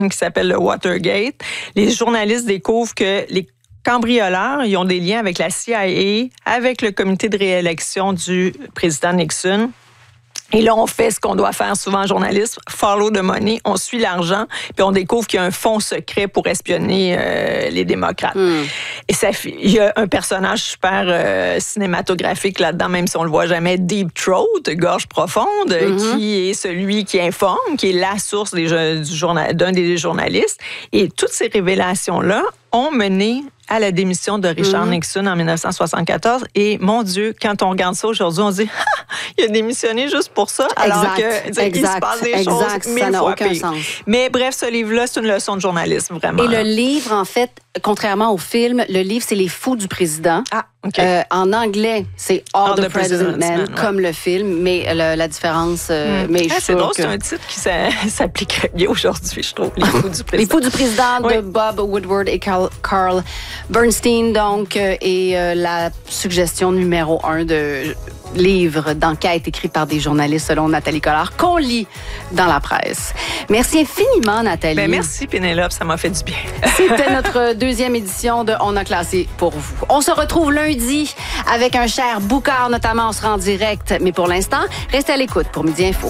qui s'appelle le Watergate. Les journalistes découvrent que les cambrioleurs, ils ont des liens avec la CIA, avec le comité de réélection du président Nixon. Et là, on fait ce qu'on doit faire souvent en journaliste, follow the money, on suit l'argent, puis on découvre qu'il y a un fonds secret pour espionner les démocrates. Et il y a un personnage super cinématographique là-dedans, même si on le voit jamais, Deep Throat, gorge profonde, qui est celui qui informe, qui est la source d'un des journalistes. Et toutes ces révélations-là ont mené à la démission de Richard Nixon en 1974. Et mon Dieu, quand on regarde ça aujourd'hui, on se dit il a démissionné juste pour ça, alors qu'il se passe des choses mille fois pires. Mais bref, ce livre-là, c'est une leçon de journalisme, vraiment. Et le livre, en fait, contrairement au film, le livre, c'est Les Fous du président. Ah, OK. En anglais, c'est All the President's Men, comme le film, mais la différence... mais c'est drôle, c'est un titre qui s'appliquerait bien aujourd'hui, je trouve. Les Fous du président. Les Fous du président de Bob Woodward et Carl Bernstein, donc, et la suggestion numéro 1 de livre d'enquête écrit par des journalistes selon Nathalie Collard, qu'on lit dans la presse. Merci infiniment, Nathalie. Merci, Pénélope, ça m'a fait du bien. C'était notre deuxième édition de On a classé pour vous. On se retrouve lundi avec un cher Boucard, notamment, on sera en direct. Mais pour l'instant, restez à l'écoute pour Midi Info.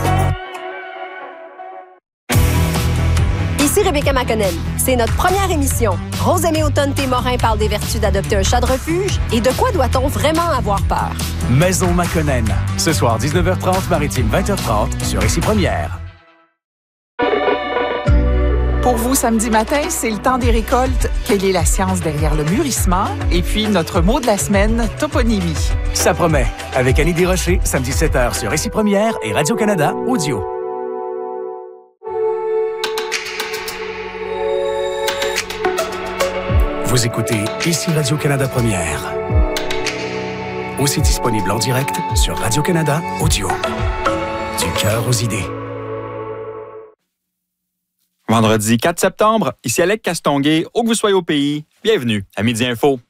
Ici Rebecca McConnell. C'est notre première émission. Rosemée Automne-Témorin parle des vertus d'adopter un chat de refuge et de quoi doit-on vraiment avoir peur. Maison McConnell. Ce soir, 19h30, Maritime 20h30, sur Ici Première. Pour vous, samedi matin, c'est le temps des récoltes. Quelle est la science derrière le mûrissement? Et puis, notre mot de la semaine, toponymie. Ça promet. Avec Annie Desrochers, samedi 7h sur Ici Première et Radio-Canada Audio. Vous écoutez Ici Radio-Canada Première. Aussi disponible en direct sur Radio-Canada Audio. Du cœur aux idées. Vendredi 4 septembre, ici Alec Castonguay, où que vous soyez au pays, bienvenue à Midi Info.